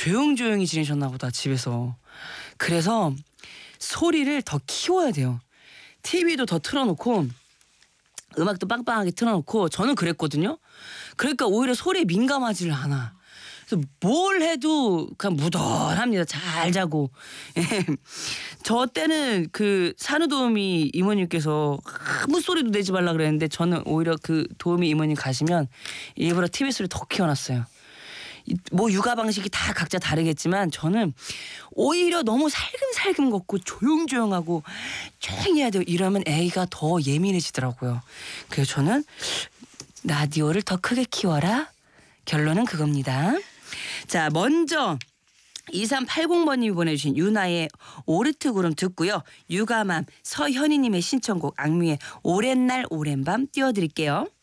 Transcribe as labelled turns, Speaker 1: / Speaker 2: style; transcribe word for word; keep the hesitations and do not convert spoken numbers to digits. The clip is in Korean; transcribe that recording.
Speaker 1: 조용조용히 지내셨나 보다 집에서. 그래서 소리를 더 키워야 돼요. 티비도 더 틀어놓고 음악도 빵빵하게 틀어놓고 저는 그랬거든요. 그러니까 오히려 소리에 민감하지를 않아. 그래서 뭘 해도 그냥 무던합니다. 잘 자고. 저 때는 그 산후도우미 이모님께서 아무 소리도 내지 말라 그랬는데 저는 오히려 그 도우미 이모님 가시면 일부러 티비 소리 더 키워놨어요. 뭐 육아 방식이 다 각자 다르겠지만 저는 오히려 너무 살금살금 걷고 조용조용하고 조용히 해야 돼요. 이러면 애가 더 예민해지더라고요. 그래서 저는 라디오를 더 크게 키워라. 결론은 그겁니다. 자, 먼저 이삼팔공 번님이 보내주신 유나의 오르트 구름 듣고요. 육아맘 서현이님의 신청곡 악뮤의 오랜 날 오랜 밤 띄워드릴게요.